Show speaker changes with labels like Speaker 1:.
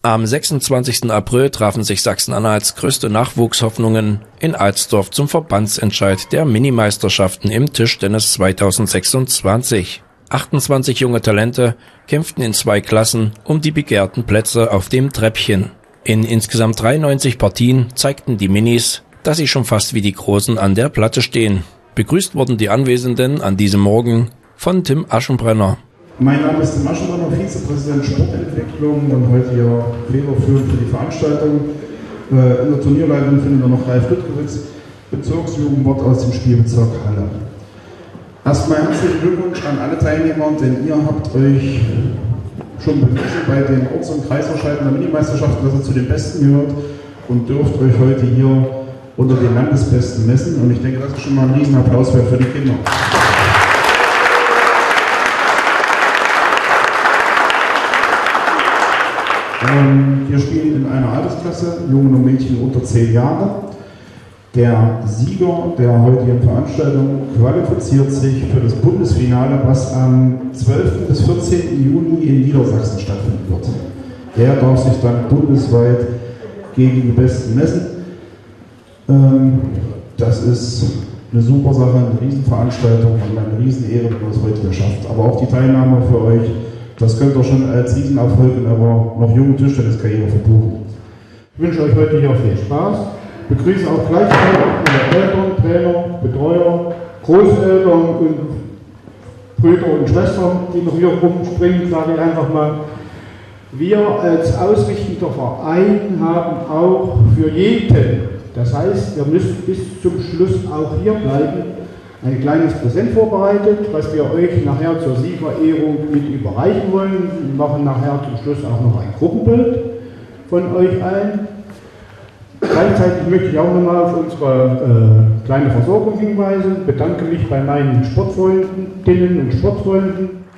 Speaker 1: Am 26. April trafen sich Sachsen-Anhalts größte Nachwuchshoffnungen in Alsdorf zum Verbandsentscheid der Minimeisterschaften im Tischtennis 2026. 28 junge Talente kämpften in 2 Klassen um die begehrten Plätze auf dem Treppchen. In insgesamt 93 Partien zeigten die Minis, dass sie schon fast wie die Großen an der Platte stehen. Begrüßt wurden die Anwesenden an diesem Morgen von Tim Aschenbrenner.
Speaker 2: Mein Name ist Tim Aschenbrenner, Vizepräsident Sportentwicklung und heute hier federführend für die Veranstaltung. In der Turnierleitung finden wir noch Ralf Lüttgewitz, Bezirksjugendwart aus dem Spielbezirk Halle. Erstmal herzlichen Glückwunsch an alle Teilnehmer, denn ihr habt euch schon bewiesen bei den Orts- und Kreisverscheiden der Minimeisterschaften, dass ihr zu den Besten gehört und dürft euch heute hier unter den Landesbesten messen. Und ich denke, das ist schon mal ein Riesenapplaus wert für die Kinder. Wir spielen in einer Altersklasse, Jungen und Mädchen unter 10 Jahre. Der Sieger der heutigen Veranstaltung qualifiziert sich für das Bundesfinale, was am 12. bis 14. Juni in Niedersachsen stattfinden wird. Der darf sich dann bundesweit gegen die Besten messen. Das ist eine super Sache, eine Riesenveranstaltung und eine Riesenehre, wenn man es heute hier schafft. Aber auch die Teilnahme für euch, das könnt ihr schon als Riesenerfolg in eurer noch jungen Tischtenniskarriere verbuchen. Ich wünsche euch heute hier viel Spaß. Ich begrüße auch gleichzeitig meine Eltern, Trainer, Betreuer, Großeltern und Brüder und Schwestern, die noch hier rumspringen, sage ich einfach mal. Wir als ausrichtender Verein haben auch für jeden, das heißt, wir müssen bis zum Schluss auch hier bleiben, ein kleines Präsent vorbereitet, was wir euch nachher zur Siegerehrung mit überreichen wollen. Wir machen nachher zum Schluss auch noch ein Gruppenbild von euch allen. Gleichzeitig möchte ich auch nochmal auf unsere kleine Versorgung hinweisen, bedanke mich bei meinen Sportfreundinnen und Sportfreunden.